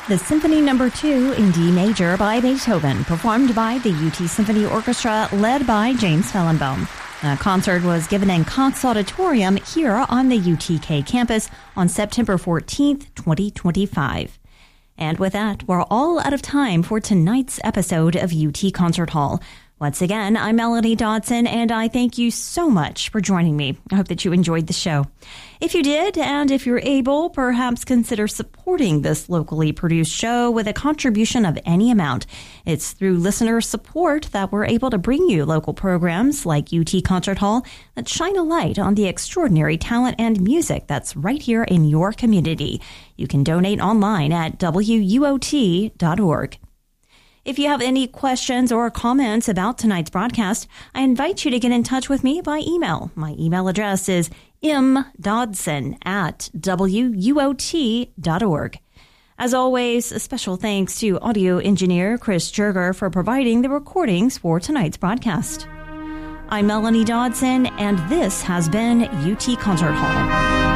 The Symphony No. 2 in D major by Beethoven, performed by the UT Symphony Orchestra, led by James Fellenbaum. The concert was given in Cox Auditorium here on the UTK campus on September 14th, 2025. And with that, we're all out of time for tonight's episode of UT Concert Hall. Once again, I'm Melanie Dodson, and I thank you so much for joining me. I hope that you enjoyed the show. If you did, and if you're able, perhaps consider supporting this locally produced show with a contribution of any amount. It's through listener support that we're able to bring you local programs like UT Concert Hall that shine a light on the extraordinary talent and music that's right here in your community. You can donate online at wuot.org. If you have any questions or comments about tonight's broadcast, I invite you to get in touch with me by email. My email address is mdodson@wuot.org. As always, a special thanks to audio engineer Chris Jerger for providing the recordings for tonight's broadcast. I'm Melanie Dodson, and this has been UT Concert Hall.